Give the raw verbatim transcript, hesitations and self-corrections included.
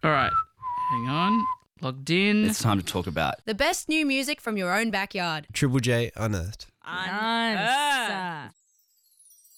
All right. Hang on. Logged in. It's time to talk about The best new music from your own backyard. Triple J Unearthed. Nice.